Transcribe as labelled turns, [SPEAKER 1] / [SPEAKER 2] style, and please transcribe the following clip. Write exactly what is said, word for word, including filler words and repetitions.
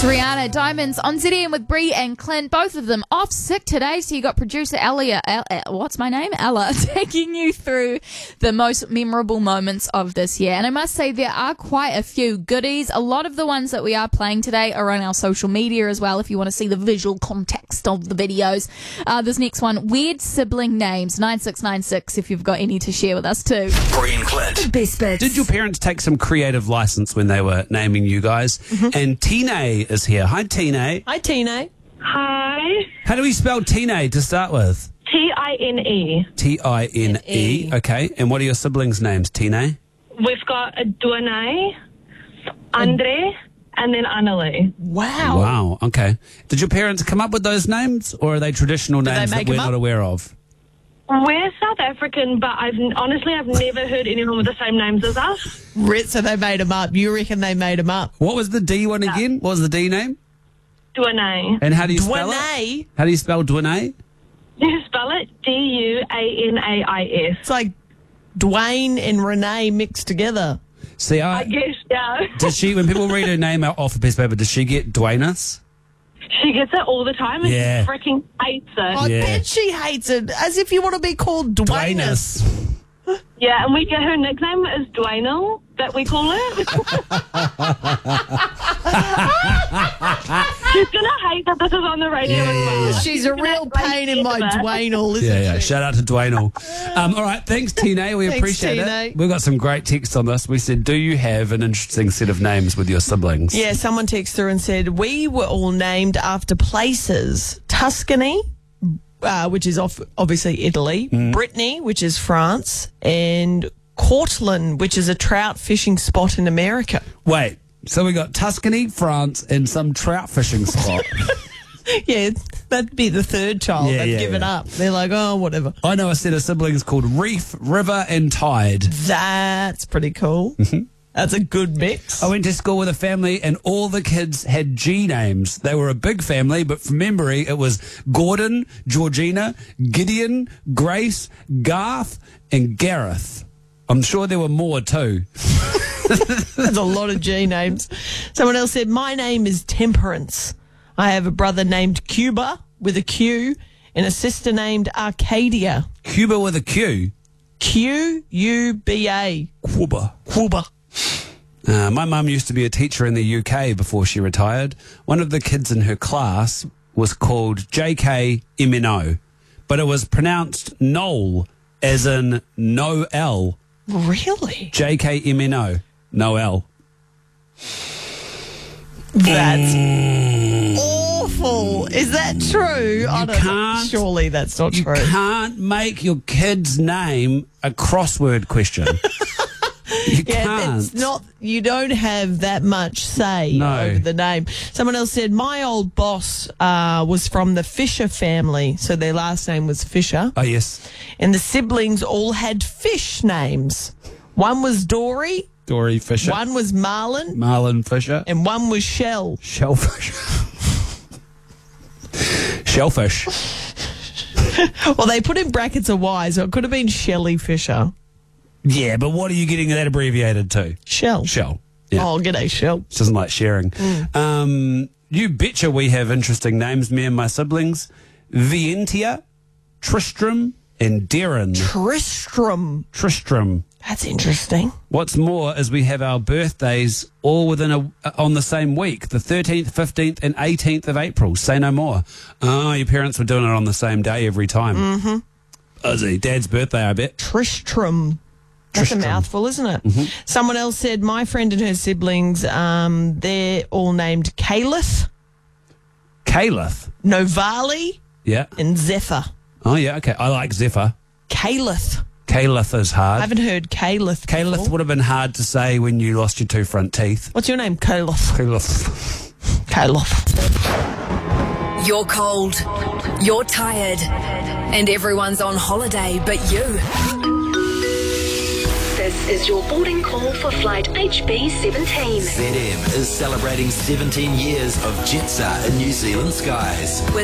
[SPEAKER 1] Rihanna, Diamonds on Z D M with Bree and Clint, both of them off sick today. So you got producer Elia, El, El, what's my name? Ella, taking you through the most memorable moments of this year. And I must say there are quite a few goodies. A lot of the ones that we are playing today are on our social media as well if you want to see the visual context of the videos. Uh, this next one, weird sibling names, nine six nine six if you've got any to share with us too.
[SPEAKER 2] Bree and Clint.
[SPEAKER 3] Best bits.
[SPEAKER 4] Did your parents take some creative license when they were naming you guys? Mm-hmm. And Tine is here. Hi, Tine.
[SPEAKER 3] Hi, Tina.
[SPEAKER 5] Hi.
[SPEAKER 4] How do we spell Tine to start with?
[SPEAKER 5] T I N E.
[SPEAKER 4] T I N E. Okay. And what are your siblings' names, Tine?
[SPEAKER 5] We've got a Duane, Andre, and then Annalie.
[SPEAKER 3] Wow.
[SPEAKER 4] Wow. Okay. Did your parents come up with those names, or are they traditional
[SPEAKER 3] Did they
[SPEAKER 4] names
[SPEAKER 3] make
[SPEAKER 4] that we're
[SPEAKER 3] them
[SPEAKER 4] not
[SPEAKER 3] up?
[SPEAKER 4] aware of?
[SPEAKER 5] We're South African, but I've honestly I've never heard anyone with the same names as us.
[SPEAKER 3] Rit, so they made them up. You reckon they made them up?
[SPEAKER 4] What was the D one again? What was the D name?
[SPEAKER 5] Duane.
[SPEAKER 4] And how do you spell it?
[SPEAKER 3] Duane.
[SPEAKER 4] How do you spell Duane?
[SPEAKER 5] You spell it D U A N A I S.
[SPEAKER 3] It's like Dwayne and Renee mixed together.
[SPEAKER 4] See, I,
[SPEAKER 5] I guess, yeah.
[SPEAKER 4] does she, when people read her name out off a piece of paper, does she get Dwaynus?
[SPEAKER 5] She gets it all the time and
[SPEAKER 4] Yeah.
[SPEAKER 5] she freaking hates it.
[SPEAKER 3] I
[SPEAKER 4] Yeah.
[SPEAKER 3] bet she hates it. As if you want to be called Dwaynus.
[SPEAKER 5] Yeah, and we get her nickname is Dwayne, that we call her. She's going to hate that this is on the radio
[SPEAKER 4] Yeah,
[SPEAKER 5] as
[SPEAKER 4] yeah,
[SPEAKER 5] well.
[SPEAKER 4] yeah.
[SPEAKER 3] She's a real pain in my Dwaynel, isn't
[SPEAKER 4] Yeah, yeah.
[SPEAKER 3] she?
[SPEAKER 4] Shout out to Dwayne. Um, all right. Thanks, Tine. We
[SPEAKER 3] Thanks,
[SPEAKER 4] appreciate
[SPEAKER 3] Tine.
[SPEAKER 4] it. We've got some great texts on this. We said, do you have an interesting set of names with your siblings?
[SPEAKER 3] Yeah, someone texted through and said, we were all named after places. Tuscany, uh, which is off, obviously Italy,
[SPEAKER 4] Mm.
[SPEAKER 3] Brittany, which is France, and Cortland, which is a trout fishing spot in America.
[SPEAKER 4] Wait. So we got Tuscany, France, and some trout fishing spot.
[SPEAKER 3] Yeah, that'd be the third child.
[SPEAKER 4] Yeah,
[SPEAKER 3] They've
[SPEAKER 4] yeah,
[SPEAKER 3] given
[SPEAKER 4] yeah.
[SPEAKER 3] up. They're like, oh, whatever.
[SPEAKER 4] I know a set of siblings called Reef, River, and Tide.
[SPEAKER 3] That's pretty cool.
[SPEAKER 4] Mm-hmm.
[SPEAKER 3] That's a good mix.
[SPEAKER 4] I went to school with a family and all the kids had G names. They were a big family, but from memory, it was Gordon, Georgina, Gideon, Grace, Garth, and Gareth. I'm sure there were more too.
[SPEAKER 3] That's a lot of G names. Someone else said, my name is Temperance. I have a brother named Cuba with a Q and a sister named Arcadia.
[SPEAKER 4] Cuba with a Q.
[SPEAKER 3] Q U B A.
[SPEAKER 4] Cuba.
[SPEAKER 3] Cuba.
[SPEAKER 4] Uh, my mum used to be a teacher in the U K before she retired. One of the kids in her class was called J K M N O, but it was pronounced Noel, as in no L.
[SPEAKER 3] Really?
[SPEAKER 4] J K M N O, no L.
[SPEAKER 3] That's awful. Is that true? I don't know.
[SPEAKER 4] can't-
[SPEAKER 3] Surely that's not
[SPEAKER 4] You
[SPEAKER 3] true.
[SPEAKER 4] can't make your kid's name a crossword question. You
[SPEAKER 3] Yeah,
[SPEAKER 4] can't.
[SPEAKER 3] it's not. You don't have that much say
[SPEAKER 4] No.
[SPEAKER 3] over the name. Someone else said my old boss uh, was from the Fisher family, so their last name was Fisher,
[SPEAKER 4] Oh, yes.
[SPEAKER 3] and the siblings all had fish names. One was Dory,
[SPEAKER 4] Dory Fisher.
[SPEAKER 3] one was Marlin,
[SPEAKER 4] Marlin Fisher.
[SPEAKER 3] and one was Shell.
[SPEAKER 4] Shellfish. Shellfish.
[SPEAKER 3] Well, they put in brackets a Y, so it could have been Shelly Fisher.
[SPEAKER 4] Yeah, but what are you getting that abbreviated to?
[SPEAKER 3] Shell.
[SPEAKER 4] Shell. Yeah.
[SPEAKER 3] Oh, g'day, Shell.
[SPEAKER 4] She doesn't like sharing. Um, you betcha we have interesting names, me and my siblings. Vientia, Tristram, and Darren.
[SPEAKER 3] Tristram.
[SPEAKER 4] Tristram.
[SPEAKER 3] That's interesting.
[SPEAKER 4] What's more is we have our birthdays all within a on the same week, the thirteenth, fifteenth, and eighteenth of April. Say no more. Oh, your parents were doing it on the same day every time. Mm-hmm. Ozzy, Dad's birthday, I bet.
[SPEAKER 3] Tristram. That's
[SPEAKER 4] Tristram.
[SPEAKER 3] a mouthful, isn't it? Someone else said, my friend and her siblings, um, they're all named Caliph,
[SPEAKER 4] Caliph.
[SPEAKER 3] Novali,
[SPEAKER 4] Yeah.
[SPEAKER 3] and Zephyr.
[SPEAKER 4] Oh, yeah, okay. I like Zephyr.
[SPEAKER 3] Caliph.
[SPEAKER 4] Caliph is
[SPEAKER 3] I
[SPEAKER 4] hard.
[SPEAKER 3] haven't heard Caliph.
[SPEAKER 4] Caliph
[SPEAKER 3] before.
[SPEAKER 4] would have been hard to say when you lost your two front teeth.
[SPEAKER 3] What's your name? Caliph.
[SPEAKER 4] Caliph.
[SPEAKER 3] Caliph.
[SPEAKER 6] You're cold, you're tired, and everyone's on holiday but you. This is your boarding call for flight H B seventeen.
[SPEAKER 2] Z M is celebrating seventeen years of Jetsa in New Zealand skies.
[SPEAKER 6] With